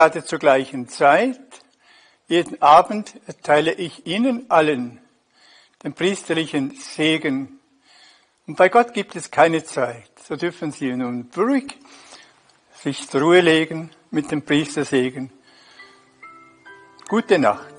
Gerade zur gleichen Zeit, jeden Abend erteile ich Ihnen allen den priesterlichen Segen. Und bei Gott gibt es keine Zeit. So dürfen Sie nun ruhig sich zur Ruhe legen mit dem Priestersegen. Gute Nacht.